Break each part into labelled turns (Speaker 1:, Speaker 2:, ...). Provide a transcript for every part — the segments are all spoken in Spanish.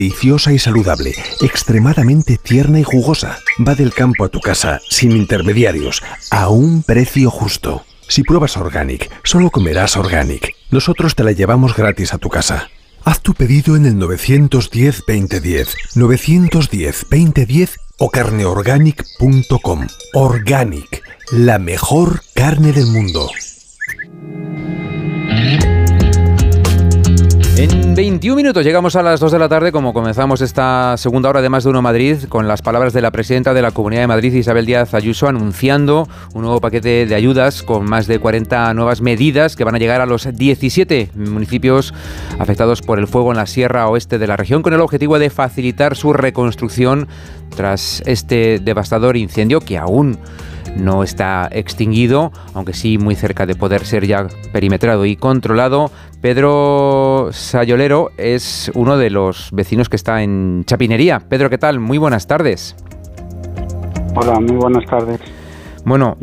Speaker 1: Deliciosa y saludable, extremadamente tierna y jugosa. Va del campo a tu casa, sin intermediarios, a un precio justo. Si pruebas Organic, solo comerás Organic. Nosotros te la llevamos gratis a tu casa. Haz tu pedido en el 910-2010, 910-2010 o carneorganic.com. Organic, la mejor carne del mundo.
Speaker 2: En 21 minutos llegamos a las 2 de la tarde, como comenzamos esta segunda hora de Más de Uno Madrid, con las palabras de la presidenta de la Comunidad de Madrid, Isabel Díaz Ayuso, anunciando un nuevo paquete de ayudas con más de 40 nuevas medidas que van a llegar a los 17 municipios afectados por el fuego en la sierra oeste de la región, con el objetivo de facilitar su reconstrucción tras este devastador incendio que aún no está extinguido, aunque sí muy cerca de poder ser ya perimetrado y controlado. Pedro Sayolero es uno de los vecinos que está en Chapinería. Pedro, ¿qué tal? Muy buenas tardes.
Speaker 3: Hola, muy buenas tardes.
Speaker 2: Bueno,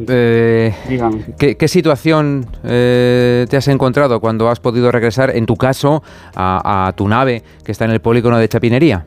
Speaker 2: ¿qué situación te has encontrado cuando has podido regresar, en tu caso, a tu nave que está en el polígono de Chapinería?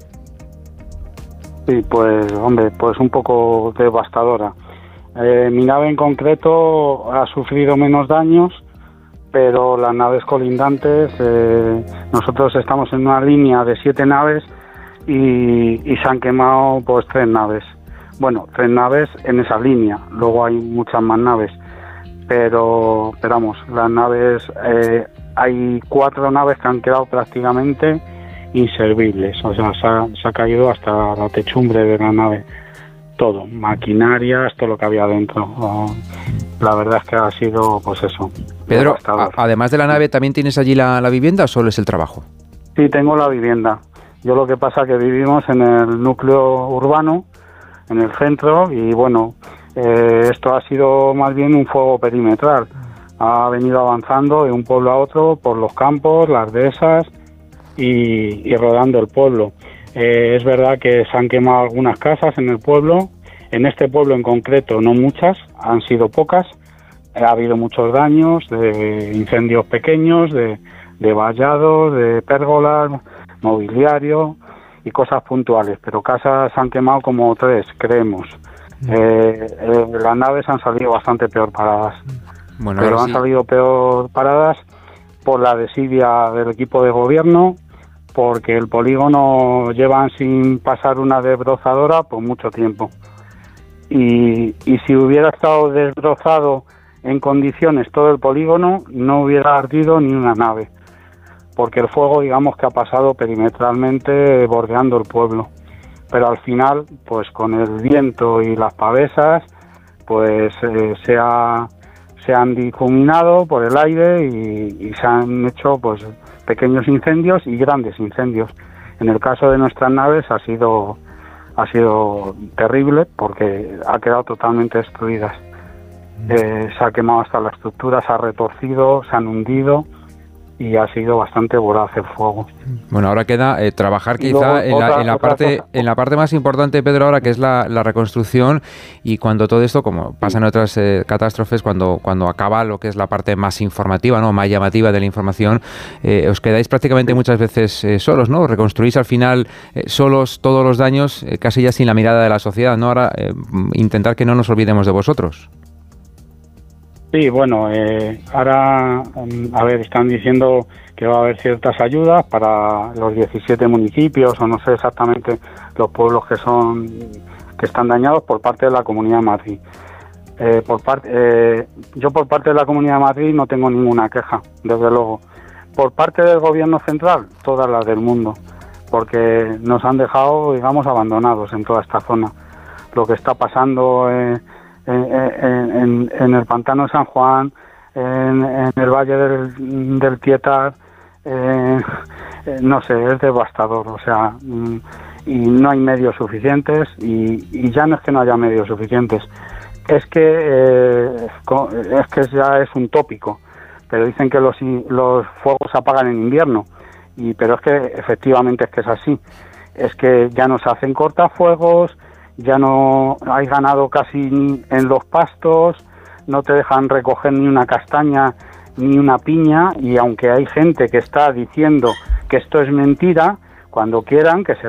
Speaker 3: Sí, pues hombre, pues un poco devastadora. Mi nave en concreto ha sufrido menos daños, pero las naves colindantes, nosotros estamos en una línea de 7 naves y se han quemado pues 3 naves. Bueno, 3 naves en esa línea, luego hay muchas más naves, pero vamos, las naves, hay 4 naves que han quedado prácticamente inservibles, o sea, se ha caído hasta la techumbre de la nave. Todo, maquinarias, todo lo que había dentro. La verdad es que ha sido, pues eso.
Speaker 2: Pedro, además de la nave, ¿también tienes allí la vivienda o solo es el trabajo?
Speaker 3: Sí, tengo la vivienda. Yo lo que pasa es que vivimos en el núcleo urbano, en el centro, y bueno, esto ha sido más bien un fuego perimetral. Ha venido avanzando de un pueblo a otro por los campos, las dehesas y rodando el pueblo. Es verdad que se han quemado algunas casas en el pueblo, en este pueblo en concreto no muchas, han sido pocas, ha habido muchos daños de incendios pequeños, de vallados, de pérgolas, mobiliario y cosas puntuales, pero casas han quemado como 3, creemos. Las naves han salido bastante peor paradas, pero han salido peor paradas por la desidia del equipo de gobierno, porque el polígono llevan sin pasar una desbrozadora por mucho tiempo. Y si hubiera estado desbrozado en condiciones todo el polígono, no hubiera ardido ni una nave, porque el fuego, digamos, que ha pasado perimetralmente bordeando el pueblo. Pero al final, pues con el viento y las pavesas, pues se han difuminado por el aire y se han hecho, pues, pequeños incendios y grandes incendios. En el caso de nuestras naves ha sido terrible porque ha quedado totalmente destruidas. Se ha quemado hasta la estructura, se ha retorcido, se han hundido y ha sido bastante voraz el fuego.
Speaker 2: Bueno, ahora queda trabajar quizá en la parte más importante, Pedro, ahora, que es la reconstrucción, y cuando todo esto, como pasa en otras catástrofes, cuando acaba lo que es la parte más informativa, ¿no?, más llamativa de la información, os quedáis prácticamente muchas veces solos, ¿no? Reconstruís al final solos todos los daños, casi ya sin la mirada de la sociedad, ¿no? Ahora intentar que no nos olvidemos de vosotros.
Speaker 3: Sí, bueno, ahora, a ver, están diciendo que va a haber ciertas ayudas para los 17 municipios, o no sé exactamente los pueblos que están dañados por parte de la Comunidad de Madrid. Yo por parte de la Comunidad de Madrid no tengo ninguna queja, desde luego. Por parte del Gobierno central, todas las del mundo, porque nos han dejado, digamos, abandonados en toda esta zona. Lo que está pasando en el pantano de San Juan, en el valle del Tietar, no sé, es devastador, o sea, y no hay medios suficientes, y ya no es que no haya medios suficientes, es que ya es un tópico, pero dicen que los fuegos se apagan en invierno, pero es que efectivamente es que es así, es que ya no se hacen cortafuegos, ya no hay ganado casi en los pastos, no te dejan recoger ni una castaña ni una piña, y aunque hay gente que está diciendo que esto es mentira, cuando quieran que se